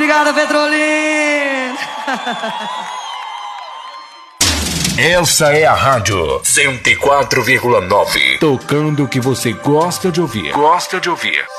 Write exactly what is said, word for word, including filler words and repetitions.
Obrigado, Petrolina. Essa é a Rádio cento e quatro vírgula nove. Tocando o que você gosta de ouvir. Gosta de ouvir.